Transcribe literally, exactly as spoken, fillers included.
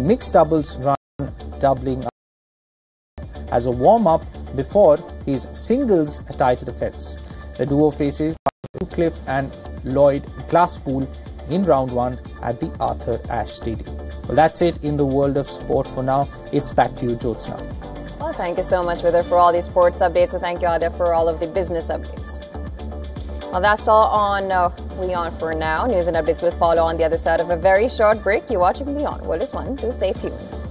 mixed doubles run doubling as a warm-up before his singles title defense. The duo faces Cliff and Lloyd Glasspool in round one at the Arthur Ashe Stadium. Well, that's it in the world of sport for now. It's back to you, Jyotsna. Well, thank you so much, Vidar, for all these sports updates, and thank you, Adya, for all of the business updates. Well, that's all on uh, WION for now. News and updates will follow on the other side of a very short break. You're watching WION. World is One. Do stay tuned.